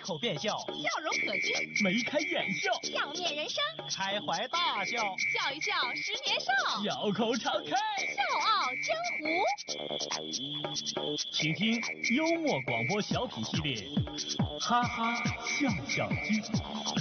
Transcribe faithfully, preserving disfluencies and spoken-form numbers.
口便笑， 笑容可掬； 眉开眼笑， 笑面人生； 开怀大笑， 笑一笑十年少； 笑口常开， 笑傲江湖。 请听幽默广播小品系列《哈哈笑笑鸡》。